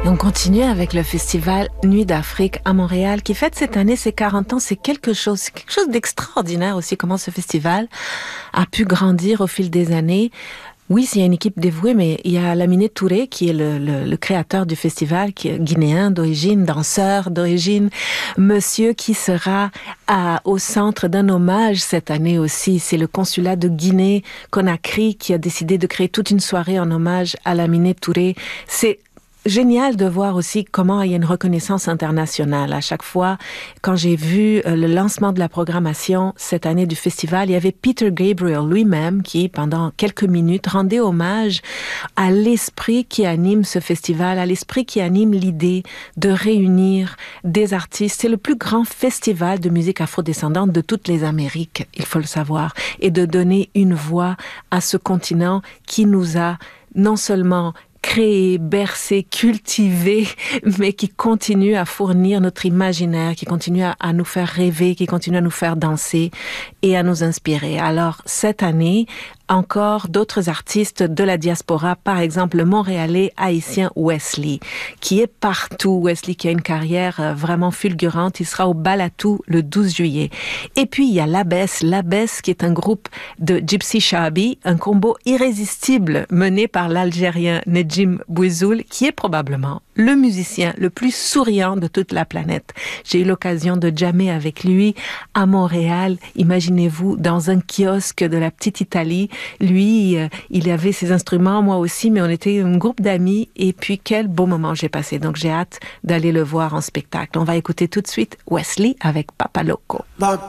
Et on continue avec le festival Nuit d'Afrique à Montréal qui fête cette année ses 40 ans. C'est quelque chose d'extraordinaire aussi, comment ce festival a pu grandir au fil des années. Oui, il y a une équipe dévouée, mais il y a Lamine Touré qui est le créateur du festival, qui est guinéen d'origine, danseur d'origine, monsieur qui sera au centre d'un hommage cette année aussi. C'est le consulat de Guinée-Conakry qui a décidé de créer toute une soirée en hommage à Lamine Touré. C'est génial de voir aussi comment il y a une reconnaissance internationale. À chaque fois, quand j'ai vu le lancement de la programmation cette année du festival, il y avait Peter Gabriel lui-même qui, pendant quelques minutes, rendait hommage à l'esprit qui anime ce festival, à l'esprit qui anime l'idée de réunir des artistes. C'est le plus grand festival de musique afrodescendante de toutes les Amériques, il faut le savoir, et de donner une voix à ce continent qui nous a non seulement créé, bercé, cultivé, mais qui continue à fournir notre imaginaire, qui continue à nous faire rêver, qui continue à nous faire danser et à nous inspirer. Alors, cette année, encore d'autres artistes de la diaspora, par exemple le Montréalais haïtien Wesley, qui est partout. Wesley qui a une carrière vraiment fulgurante. Il sera au Balatou le 12 juillet. Et puis, il y a Labès qui est un groupe de Gypsy Shabi, un combo irrésistible mené par l'Algérien Nedjim Bouizoul, qui est probablement le musicien le plus souriant de toute la planète. J'ai eu l'occasion de jammer avec lui à Montréal. Imaginez-vous, dans un kiosque de la petite Italie. Lui, il avait ses instruments, moi aussi, mais on était un groupe d'amis. Et puis, quel beau moment j'ai passé. Donc, j'ai hâte d'aller le voir en spectacle. On va écouter tout de suite Wesley avec Papa Loco.